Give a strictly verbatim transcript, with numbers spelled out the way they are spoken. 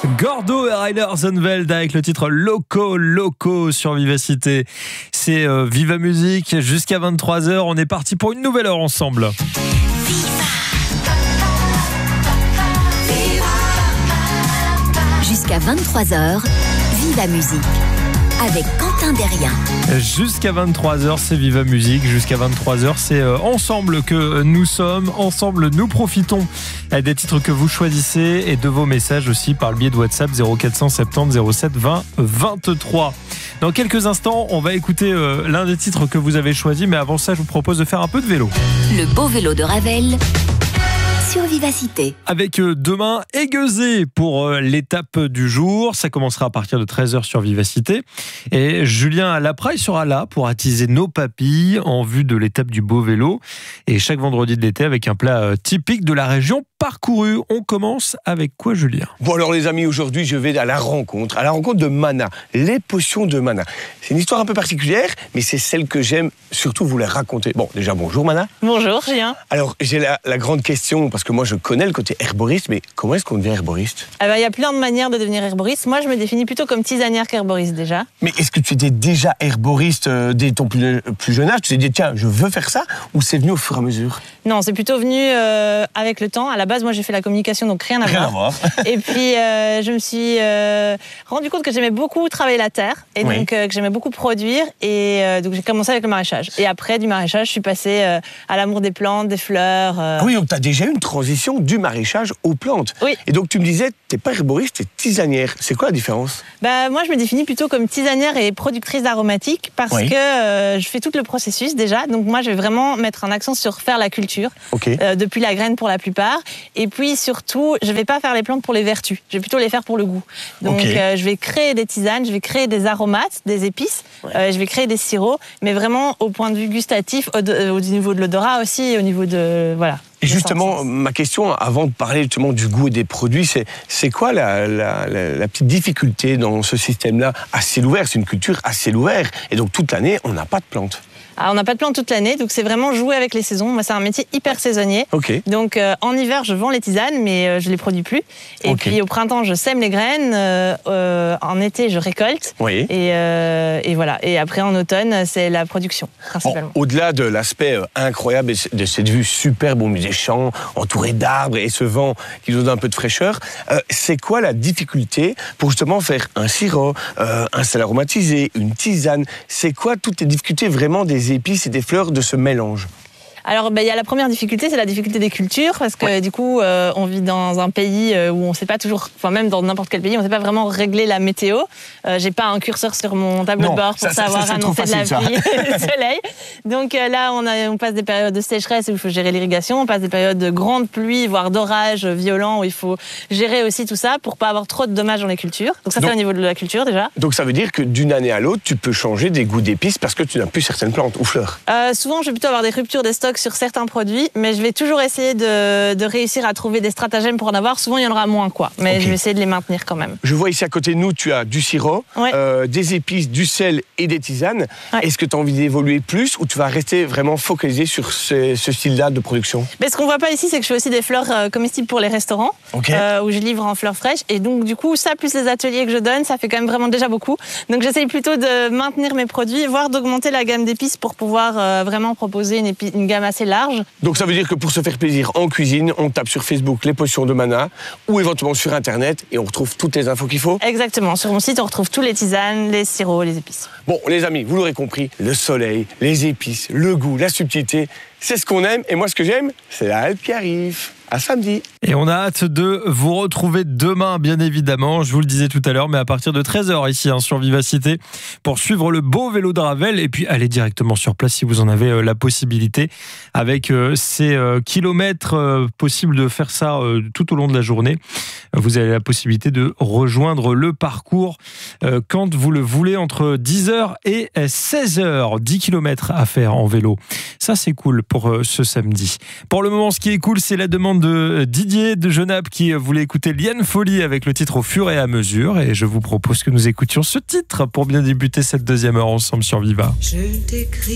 Gordo et Rainer Zonneveld avec le titre Loco Loco sur Vivacité. C'est euh, Viva Musique jusqu'à vingt-trois heures. On est parti pour une nouvelle heure ensemble. Jusqu'à vingt-trois heures, Viva Musique avec Quentin Derrien. Jusqu'à vingt-trois heures, c'est Viva Musique. Jusqu'à vingt-trois heures, c'est euh, ensemble que nous sommes. Ensemble, nous profitons des titres que vous choisissez et de vos messages aussi par le biais de WhatsApp zéro quatre cent soixante-dix zéro sept vingt vingt-trois. Dans quelques instants, on va écouter euh, l'un des titres que vous avez choisi. Mais avant ça, je vous propose de faire un peu de vélo. Le beau vélo de Ravel sur Vivacité. Avec demain Aiguezé pour l'étape du jour. Ça commencera à partir de treize heures sur Vivacité. Et Julien Lapraille sera là pour attiser nos papilles en vue de l'étape du beau vélo. Et chaque vendredi de l'été avec un plat typique de la région parcourue. On commence avec quoi, Julien ? Bon alors les amis, aujourd'hui je vais à la rencontre, à la rencontre de Mana, les potions de Mana. C'est une histoire un peu particulière, mais c'est celle que j'aime surtout vous la raconter. Bon, déjà bonjour Mana. Bonjour Julien. Alors j'ai la, la grande question, parce que moi je connais le côté herboriste, mais comment est-ce qu'on devient herboriste ? Il y a plein de manières de devenir herboriste. Moi je me définis plutôt comme tisanière qu'herboriste déjà. Mais est-ce que tu étais déjà herboriste euh, dès ton plus, plus jeune âge ? Tu t'es dit tiens, je veux faire ça, ou c'est venu au fur et à mesure ? Non, c'est plutôt venu euh, avec le temps. À la base, moi j'ai fait la communication, donc rien à Rien voir. à voir. Et puis euh, je me suis euh, rendu compte que j'aimais beaucoup travailler la terre, et Oui. donc euh, que j'aimais beaucoup produire, et euh, donc j'ai commencé avec le maraîchage. Et après du maraîchage, je suis passée euh, à l'amour des plantes, des fleurs. Euh... Ah oui, donc tu as déjà eu une transition du maraîchage aux plantes. Oui. Et donc tu me disais, t'es pas herboriste, t'es tisanière. C'est quoi la différence ? Bah, moi, je me définis plutôt comme tisanière et productrice aromatiques parce Oui. que euh, je fais tout le processus déjà. Donc moi, je vais vraiment mettre un accent sur faire la culture, Ok. euh, depuis la graine pour la plupart. Et puis surtout, je vais pas faire les plantes pour les vertus. Je vais plutôt les faire pour le goût. Donc Ok. euh, je vais créer des tisanes, je vais créer des aromates, des épices, Ouais. euh, je vais créer des sirops, mais vraiment au point de vue gustatif, au, de- au niveau de l'odorat aussi, et au niveau de voilà. Et des justement, sens. ma question, avant de parler justement du goût et des produits, c'est, c'est quoi la, la, la, la petite difficulté dans ce système-là à ciel ouvert ? C'est une culture à ciel ouvert. Et donc toute l'année, on n'a pas de plantes. Alors, on n'a pas de plantes toute l'année, donc c'est vraiment jouer avec les saisons. Moi, c'est un métier hyper saisonnier. Ok. Donc euh, en hiver, je vends les tisanes, mais euh, je les produis plus. Et Ok. puis au printemps, je sème les graines. Euh, euh, en été, je récolte. Oui. Et, euh, et voilà. Et après, en automne, c'est la production, Bon, principalement. au-delà de l'aspect euh, incroyable et de cette vue superbe au milieu des champs, entouré d'arbres et ce vent qui nous donne un peu de fraîcheur, euh, c'est quoi la difficulté pour justement faire un sirop, euh, un sel aromatisé, une tisane ? C'est quoi toutes les difficultés vraiment des épices et des fleurs de ce mélange ? Alors, ben, il y a la première difficulté, c'est la difficulté des cultures, parce que du coup, euh, on vit dans un pays euh, où on ne sait pas toujours, enfin même dans n'importe quel pays, on ne sait pas vraiment régler la météo. Euh, j'ai pas un curseur sur mon tableau Non, de bord pour ça, ça, savoir ça, c'est trop annoncer de la facile, ça. pluie et du soleil. Donc euh, là, on, a, on passe des périodes de sécheresse où il faut gérer l'irrigation, on passe des périodes de grande pluie, voire d'orage violent, où il faut gérer aussi tout ça pour pas avoir trop de dommages dans les cultures. Donc ça, Donc- c'est au niveau de la culture déjà. Donc ça veut dire que d'une année à l'autre, tu peux changer des goûts d'épices parce que tu n'as plus certaines plantes ou fleurs. Euh, souvent, je vais plutôt avoir des ruptures des stocks sur certains produits, mais je vais toujours essayer de, de réussir à trouver des stratagèmes pour en avoir. Souvent, il y en aura moins, quoi. Mais Ok. je vais essayer de les maintenir quand même. Je vois ici à côté de nous, tu as du sirop, Ouais. euh, des épices, du sel et des tisanes. Ouais. Est-ce que tu as envie d'évoluer plus ou tu vas rester vraiment focalisé sur ce, ce style-là de production ? Mais ce qu'on voit pas ici, c'est que je fais aussi des fleurs euh, comestibles pour les restaurants, Ok. euh, où je livre en fleurs fraîches. Et donc, du coup, ça plus les ateliers que je donne, ça fait quand même vraiment déjà beaucoup. Donc, j'essaye plutôt de maintenir mes produits, voire d'augmenter la gamme d'épices pour pouvoir euh, vraiment proposer une, épi- une gamme assez large. Donc ça veut dire que pour se faire plaisir en cuisine, on tape sur Facebook les potions de Mana ou éventuellement sur Internet et on retrouve toutes les infos qu'il faut. Exactement. Sur mon site, on retrouve tous les tisanes, les sirops, les épices. Bon, les amis, vous l'aurez compris, le soleil, les épices, le goût, la subtilité, c'est ce qu'on aime. Et moi, ce que j'aime, c'est la Alpe qui arrive. À samedi. Et on a hâte de vous retrouver demain, bien évidemment. Je vous le disais tout à l'heure, mais à partir de treize heures ici hein, sur Vivacité pour suivre le beau vélo de Ravel et puis aller directement sur place si vous en avez euh, la possibilité. Avec euh, ces euh, kilomètres euh, possibles de faire ça euh, tout au long de la journée, vous avez la possibilité de rejoindre le parcours euh, quand vous le voulez entre dix heures et seize heures. dix kilomètres à faire en vélo. Ça, c'est cool pour euh, ce samedi. Pour le moment, ce qui est cool, c'est la demande de Didier de Genappe qui voulait écouter Liane Folly avec le titre Au fur et à mesure. Et je vous propose que nous écoutions ce titre pour bien débuter cette deuxième heure ensemble sur Viva. Je t'écris